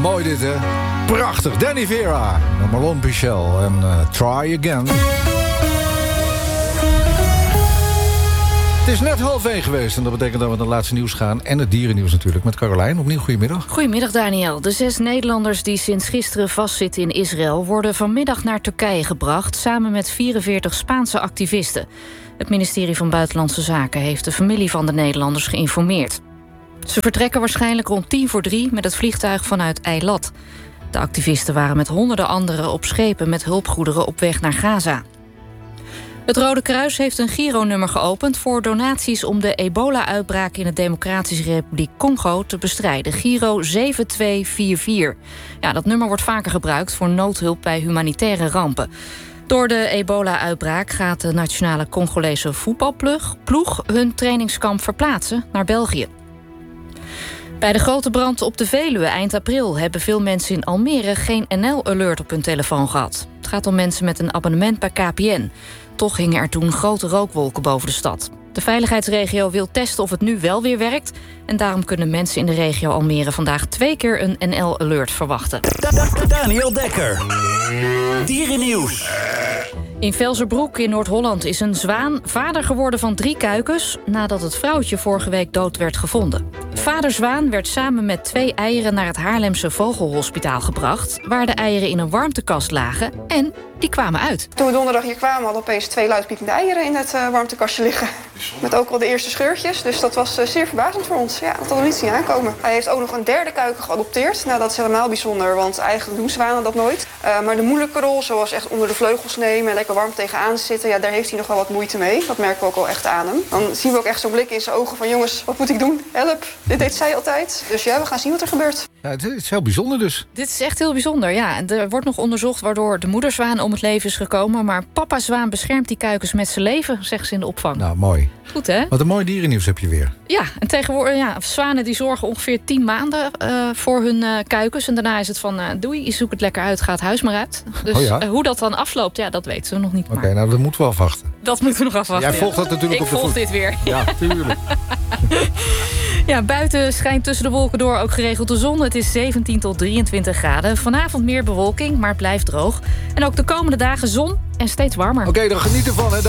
mooi dit, hè? Prachtig. Danny Vera en Marlon Pichel en Try Again. Het is net 12:30 geweest en dat betekent dat we naar het laatste nieuws gaan. En het dierennieuws natuurlijk met Carolijn. Opnieuw goedemiddag. Goedemiddag, Daniel. De 6 Nederlanders die sinds gisteren vastzitten in Israël worden vanmiddag naar Turkije gebracht, samen met 44 Spaanse activisten. Het ministerie van Buitenlandse Zaken heeft de familie van de Nederlanders geïnformeerd. Ze vertrekken waarschijnlijk rond 2:50 met het vliegtuig vanuit Eilat. De activisten waren met honderden anderen op schepen met hulpgoederen op weg naar Gaza. Het Rode Kruis heeft een Giro-nummer geopend voor donaties om de ebola-uitbraak in de Democratische Republiek Congo te bestrijden. Giro 7244. Ja, dat nummer wordt vaker gebruikt voor noodhulp bij humanitaire rampen. Door de ebola-uitbraak gaat de nationale Congolese voetbalploeg hun trainingskamp verplaatsen naar België. Bij de grote brand op de Veluwe eind april hebben veel mensen in Almere geen NL-alert op hun telefoon gehad. Het gaat om mensen met een abonnement bij KPN. Toch hingen er toen grote rookwolken boven de stad. De veiligheidsregio wil testen of het nu wel weer werkt. En daarom kunnen mensen in de regio Almere vandaag 2 keer een NL-alert verwachten. Daniel Dekker. Dierennieuws. In Velzerbroek in Noord-Holland is een zwaan vader geworden van 3 kuikens nadat het vrouwtje vorige week dood werd gevonden. Vader zwaan werd samen met 2 eieren naar het Haarlemse Vogelhospitaal gebracht, waar de eieren in een warmtekast lagen en die kwamen uit. Toen we donderdag hier kwamen hadden opeens 2 luidpiepende eieren in het warmtekastje liggen. Met ook al de eerste scheurtjes, dus dat was zeer verbazend voor ons. Ja, dat hadden we niet zien aankomen. Hij heeft ook nog een 3e kuiken geadopteerd. Nou, dat is helemaal bijzonder, want eigenlijk doen zwanen dat nooit. Maar de moeilijke rol, zoals echt onder de vleugels nemen en lekker warm tegenaan zitten, ja, daar heeft hij nog wel wat moeite mee. Dat merken we ook wel echt aan hem. Dan zien we ook echt zo'n blik in zijn ogen van jongens, wat moet ik doen? Help, dit deed zij altijd. Dus ja, we gaan zien wat er gebeurt. Ja, het is heel bijzonder dus. Dit is echt heel bijzonder, ja. En er wordt nog onderzocht waardoor de moederzwaan om het leven is gekomen, maar papa zwaan beschermt die kuikens met zijn leven, zeggen ze in de opvang. Nou, mooi. Goed, hè? Wat een mooi dierennieuws heb je weer. Ja, en tegenwoordig, ja, zwanen die zorgen ongeveer 10 maanden voor hun kuikens. En daarna is het van, doei, zoek het lekker uit, ga het huis maar uit. Dus hoe dat dan afloopt, ja, dat weten we nog niet. Oké, nou, dat moeten we afwachten. Dat moeten we nog afwachten. Jij volgt dat natuurlijk op de voet. Ik volg dit weer. Ja, tuurlijk. Ja, buiten schijnt tussen de wolken door ook geregeld de zon. Het is 17 tot 23 graden. Vanavond meer bewolking, maar het blijft droog. En ook de komende dagen zon en steeds warmer. Oké, dan geniet ervan, hè.